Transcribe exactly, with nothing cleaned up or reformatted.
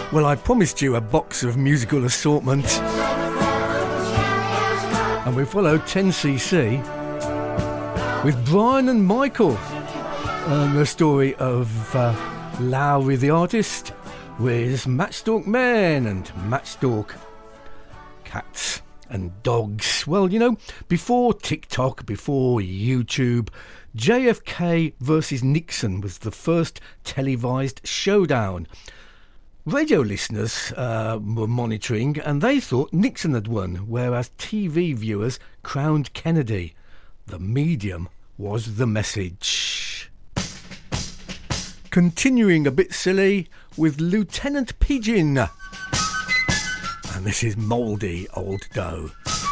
Well, I promised you a box of musical assortment. And we followed ten C C with Brian and Michael. And the story of uh, Lowry the artist with Matchstalk Men and Matchstalk Cats and Dogs. Well, you know, before TikTok, before YouTube, J F K versus Nixon was the first televised showdown. Radio listeners uh, were monitoring and they thought Nixon had won, whereas T V viewers crowned Kennedy. The medium was the message. Continuing a bit silly with Lieutenant Pigeon. And this is Mouldy Old Dough.